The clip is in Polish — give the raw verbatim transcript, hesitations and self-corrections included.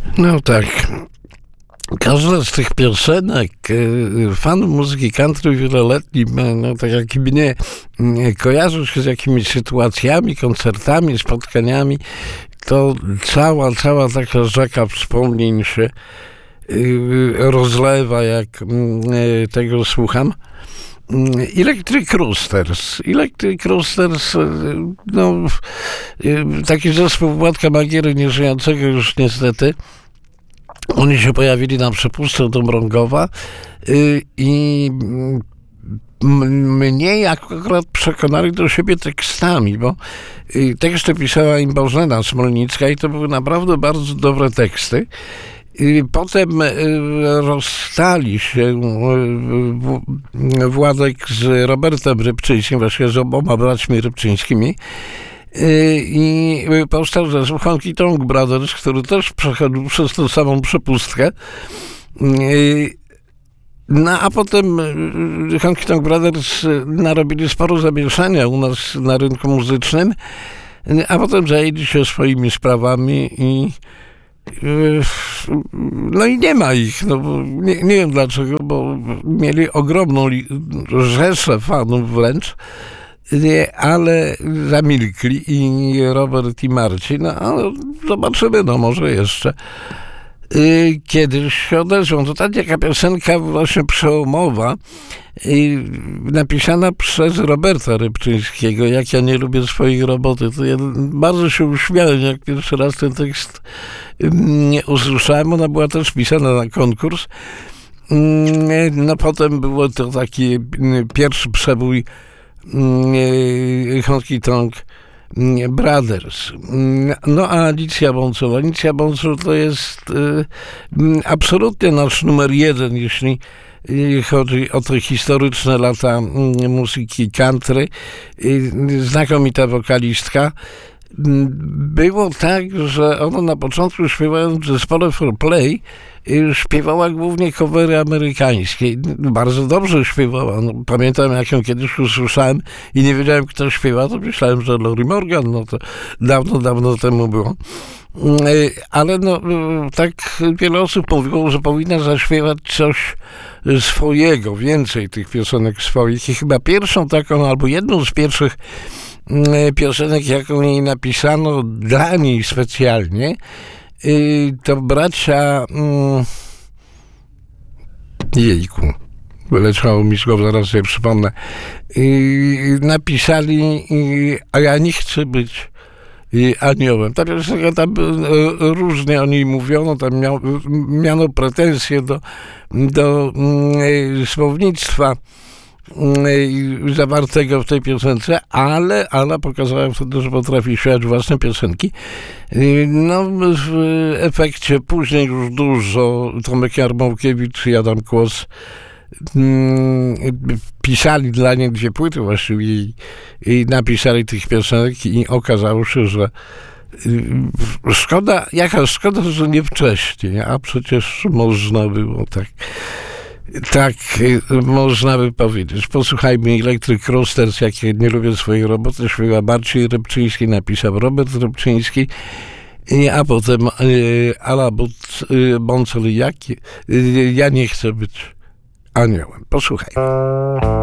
No tak. Każda z tych piosenek y, fanów muzyki country wieloletni, no tak jak mnie, y, kojarzy się z jakimiś sytuacjami, koncertami, spotkaniami, to cała, cała taka rzeka wspomnień się y, rozlewa, jak y, tego słucham. Electric Roosters. Electric Roosters, no, taki zespół Władka Magiery, nieżyjącego już niestety. Oni się pojawili na przepustce do Mrągowa i mnie akurat przekonali do siebie tekstami, bo teksty pisała im Bożena Smolnicka i to były naprawdę bardzo dobre teksty. Potem rozstali się Władek z Robertem Rybczyńskim, właściwie z oboma braćmi Rybczyńskimi, i powstał zespół Honky Tonk Brothers, który też przechodził przez tą samą przepustkę. No a potem Honky Tonk Brothers narobili sporo zamieszania u nas na rynku muzycznym, a potem zajęli się swoimi sprawami i no i nie ma ich, no bo nie, nie wiem dlaczego, bo mieli ogromną rzeszę fanów wręcz, nie, ale zamilkli i Robert i Marcin, no ale zobaczymy, no może jeszcze y, kiedyś się odezwą. To taka piosenka właśnie przełomowa, y, napisana przez Roberta Rybczyńskiego, Jak ja nie lubię swojej roboty. To ja bardzo się uśmiałem, jak pierwszy raz ten tekst y, nie usłyszałem. Ona była też pisana na konkurs. Y, no potem było to taki y, pierwszy przebój Honky Tonk Brothers. No a Alicja Boncel. Alicja Boncel to jest y, absolutnie nasz numer jeden, jeśli chodzi o te historyczne lata y, muzyki country. Y, znakomita wokalistka. Było tak, że ona na początku, śpiewając w zespole For Play, śpiewała głównie covery amerykańskie. Bardzo dobrze śpiewała. No, pamiętam, jak ją kiedyś usłyszałem i nie wiedziałem, kto śpiewa, to myślałem, że Lori Morgan. No to dawno, dawno temu było. Ale no, tak wiele osób mówiło, że powinna zaśpiewać coś swojego, więcej tych piosenek swoich. I chyba pierwszą taką, albo jedną z pierwszych piosenek, jaką jej napisano dla niej specjalnie, to bracia jejku, wyleciało mi z głowy, zaraz sobie przypomnę, napisali A ja nie chcę być aniołem. Ta piosenka tam różnie o niej mówiono, tam miał, miano pretensje do, do słownictwa zawartego w tej piosence, ale Ala pokazała wtedy, że potrafi śpiewać własne piosenki. No, w efekcie później już dużo Tomek Jarmołkiewicz i Adam Kłos pisali dla niej dwie płyty właściwie i, i napisali tych piosenek i okazało się, że szkoda, jaka szkoda, że nie wcześniej, a przecież można było tak. Tak, można by powiedzieć. Posłuchajmy Electric Roosters, jak ja nie lubię swojej roboty, śpiewa Marcin Rybczyński, napisał Robert Rybczyński, a potem Ala Boncel, jak ja nie chcę być aniołem. Posłuchajmy.